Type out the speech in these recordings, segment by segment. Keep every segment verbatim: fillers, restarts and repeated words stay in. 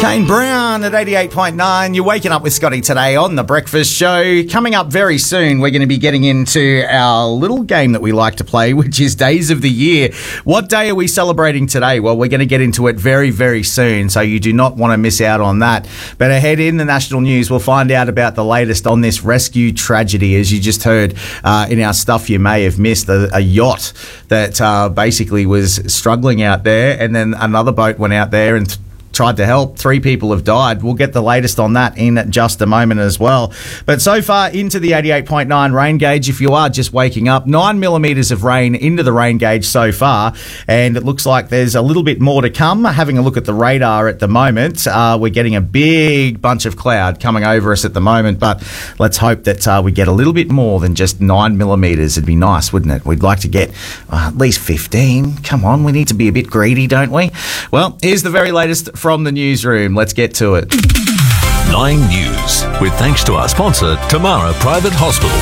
Kane Brown at eighty-eight point nine. You're waking up with Scotty today on The Breakfast Show. Coming up very soon, we're going to be getting into our little game that we like to play, which is Days of the Year. What day are we celebrating today? Well, we're going to get into it very, very soon, so you do not want to miss out on that. But ahead in the national news, we'll find out about the latest on this rescue tragedy. As you just heard uh, in our stuff you may have missed, a, a yacht that uh, basically was struggling out there, and then another boat went out there and tried to help. Three people have died. We'll get the latest on that in just a moment as well. But so far into the eighty-eight point nine rain gauge, if you are just waking up, nine millimetres of rain into the rain gauge so far, and it looks like there's a little bit more to come. Having a look at the radar at the moment, uh, we're getting a big bunch of cloud coming over us at the moment, but let's hope that uh, we get a little bit more than just nine millimetres. It'd be nice, wouldn't it? We'd like to get uh, at least fifteen. Come on, we need to be a bit greedy, don't we? Well, here's the very latest from the newsroom. Let's get to it. Nine News, with thanks to our sponsor, Tamara Private Hospital.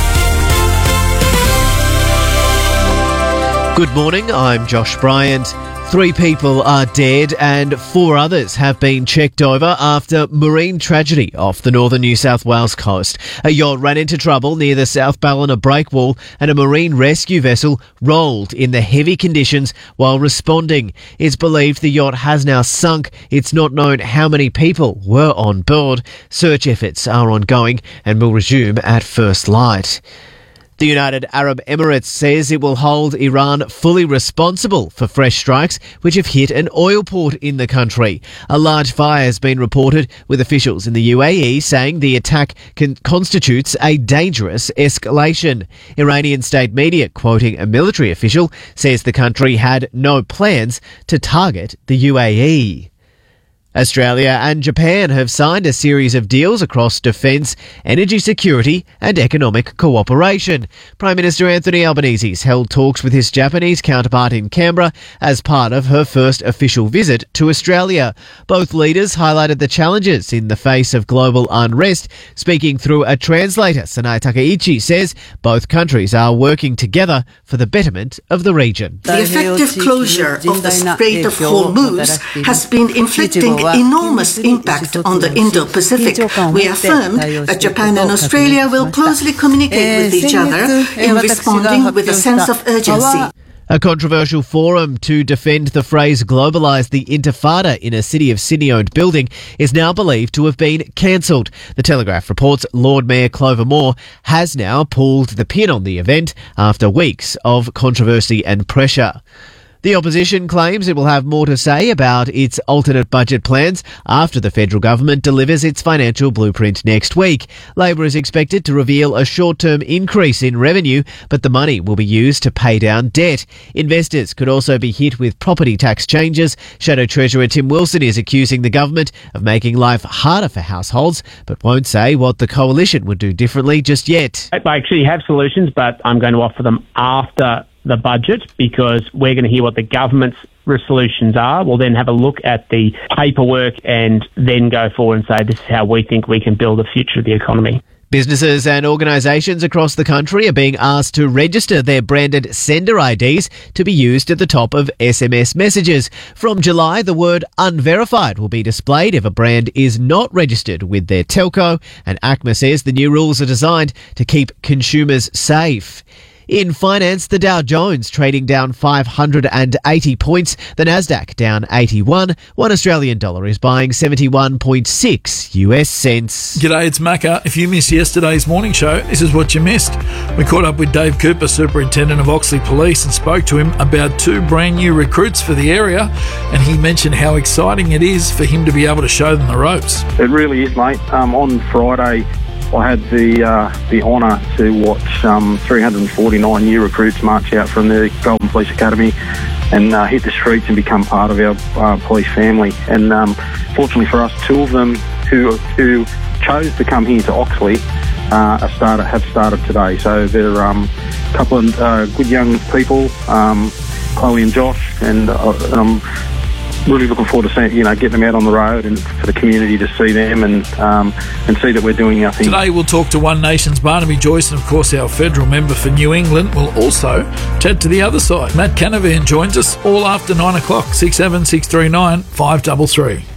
Good morning, I'm Josh Bryant. Three people are dead and four others have been checked over after marine tragedy off the northern New South Wales coast. A yacht ran into trouble near the South Ballina breakwall and a marine rescue vessel rolled in the heavy conditions while responding. It's believed the yacht has now sunk. It's not known how many people were on board. Search efforts are ongoing and will resume at first light. The United Arab Emirates says it will hold Iran fully responsible for fresh strikes which have hit an oil port in the country. A large fire has been reported, with officials in the U A E saying the attack con- constitutes a dangerous escalation. Iranian state media, quoting a military official, says the country had no plans to target the U A E. Australia and Japan have signed a series of deals across defence, energy security and economic cooperation. Prime Minister Anthony Albanese held talks with his Japanese counterpart in Canberra as part of her first official visit to Australia. Both leaders highlighted the challenges in the face of global unrest. Speaking through a translator, Sanae Takaichi says both countries are working together for the betterment of the region. The effective closure of the Strait of Hormuz has been inflicting enormous impact on the Indo-Pacific. We affirm that Japan and Australia will closely communicate with each other in responding with a sense of urgency. A controversial forum to defend the phrase "globalise the Intifada" in a City of Sydney-owned building is now believed to have been cancelled. The Telegraph reports Lord Mayor Clover Moore has now pulled the pin on the event after weeks of controversy and pressure. The opposition claims it will have more to say about its alternate budget plans after the federal government delivers its financial blueprint next week. Labor is expected to reveal a short-term increase in revenue, but the money will be used to pay down debt. Investors could also be hit with property tax changes. Shadow Treasurer Tim Wilson is accusing the government of making life harder for households, but won't say what the coalition would do differently just yet. I actually have solutions, but I'm going to offer them after the budget, because we're going to hear what the government's solutions are. We'll then have a look at the paperwork and then go forward and say this is how we think we can build the future of the economy. Businesses and organisations across the country are being asked to register their branded sender I Ds to be used at the top of S M S messages. From July, the word unverified will be displayed if a brand is not registered with their telco, and A C M A says the new rules are designed to keep consumers safe. In finance, the Dow Jones trading down five hundred eighty points, the Nasdaq down eighty-one. One Australian dollar is buying seventy-one point six U S cents. G'day, it's Macca. If you missed yesterday's morning show, this is what you missed. We caught up with Dave Cooper, Superintendent of Oxley Police, and spoke to him about two brand new recruits for the area, and he mentioned how exciting it is for him to be able to show them the ropes. It really is, mate. Um, on Friday, I had the uh, the honour to watch um, three hundred forty-nine new recruits march out from the Golden Police Academy and uh, hit the streets and become part of our uh, police family. And um, fortunately for us, two of them who who chose to come here to Oxley uh, are started, have started today. So they're um, a couple of uh, good young people, um, Chloe and Josh, and uh, um, really looking forward to seeing, you know, getting them out on the road and for the community to see them and um, and see that we're doing our thing. Today we'll talk to One Nation's Barnaby Joyce, and of course our federal member for New England will also chat to the other side. Matt Canavan joins us all after nine o'clock, six seven six three nine five three three.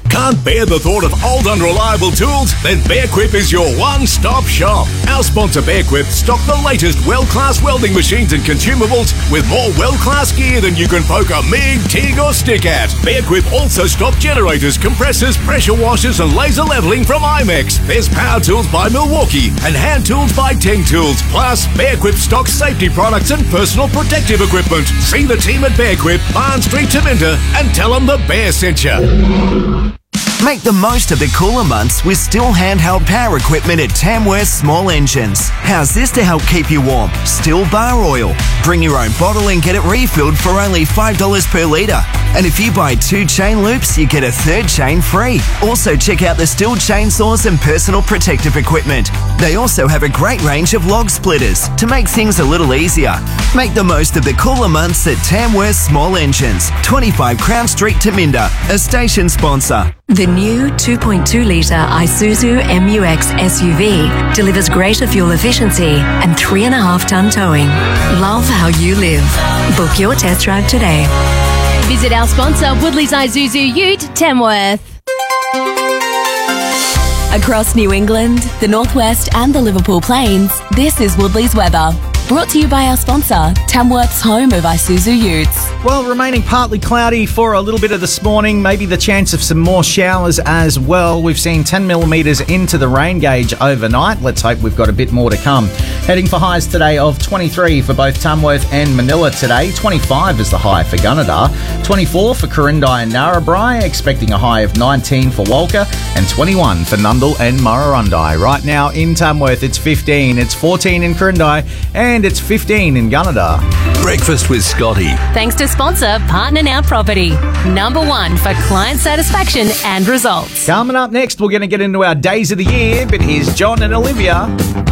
Can't bear the thought of old unreliable tools? Then BearQuip is your one-stop shop. Our sponsor BearQuip stock the latest world-class welding machines and consumables with more world-class gear than you can poke a MIG, TIG or stick at. BearQuip also stock generators, compressors, pressure washers and laser leveling from IMEX. There's power tools by Milwaukee and hand tools by Ting Tools. Plus, BearQuip stocks safety products and personal protective equipment. See the team at BearQuip, Barn Street, Taminda, and tell them the Bear sent you. Make the most of the cooler months with Still handheld power equipment at Tamworth Small Engines. How's this to help keep you warm? Still bar oil. Bring your own bottle and get it refilled for only five dollars per litre. And if you buy two chain loops, you get a third chain free. Also check out the Still chainsaws and personal protective equipment. They also have a great range of log splitters to make things a little easier. Make the most of the cooler months at Tamworth Small Engines, twenty-five Crown Street, Taminda, a station sponsor. The new two point two litre Isuzu M U X S U V delivers greater fuel efficiency and three point five tonne towing. Love how you live. Book your test drive today. Visit our sponsor, Woodley's Isuzu Ute, Tamworth. Across New England, the Northwest and the Liverpool Plains, this is Woodley's weather. Brought to you by our sponsor, Tamworth's home of Isuzu Utes. Well, remaining partly cloudy for a little bit of this morning, maybe the chance of some more showers as well. We've seen ten millimetres into the rain gauge overnight. Let's hope we've got a bit more to come. Heading for highs today of twenty-three for both Tamworth and Manila today. twenty-five is the high for Gunnedah. twenty-four for Corindai and Narrabri. Expecting a high of nineteen for Walker. And twenty-one for Nundle and Murrurundi. Right now in Tamworth, it's fifteen. It's fourteen in Corindai. And it's fifteen in Gunnedah. Breakfast with Scotty. Thanks to sponsor Partner Now Property. Number one for client satisfaction and results. Coming up next, we're going to get into our days of the year, but here's John and Olivia.